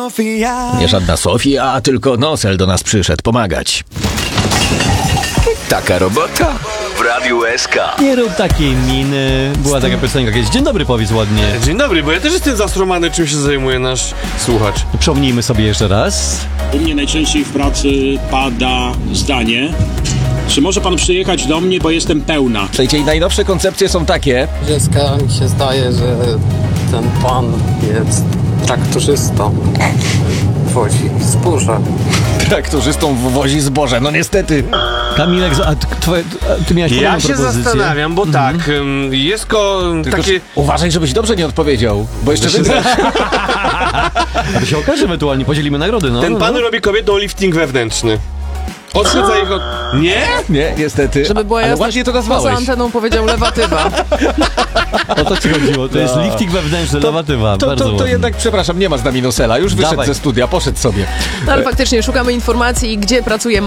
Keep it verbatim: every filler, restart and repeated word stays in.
Sofia. Nie żadna Sofia, tylko Nosel do nas przyszedł pomagać. Taka robota w Radiu S K. Nie rób takiej miny. Była taka piosenka kiedyś. Dzień dobry, powiedz ładnie. Dzień dobry, bo ja też jestem zastromany, czym się zajmuje nasz słuchacz. Przypomnijmy sobie jeszcze raz. U mnie najczęściej w pracy pada zdanie: czy może pan przyjechać do mnie, bo jestem pełna. Słuchajcie, i najnowsze koncepcje są takie. Dziecka mi się zdaje, że ten pan jest traktorzystą. Wozi zboże. Traktorzystą wozi zboże, no niestety. Kamilek, a ty, twoje, a ty miałeś Ja podobną się propozycję? zastanawiam, bo tak, ym, jest ko Tylko takie... uważaj, żebyś dobrze nie odpowiedział, bo jeszcze wygrasz. A to się okaże ewentualnie, podzielimy nagrody, no. Ten no, pan no. robi kobietom lifting wewnętrzny. Odśledza ich od... Nie? Nie, niestety. Żeby była Ale jasność, ładnie to poza nazwałeś. anteną powiedział lewatywa. O to ci chodziło, to jest No. lifting wewnętrzny, lewatywa. To, Bardzo to, to ładnie. jednak, przepraszam, nie ma z nami Nosela. Już wyszedł Dawaj. ze studia, poszedł sobie. No ale faktycznie szukamy informacji, gdzie pracuje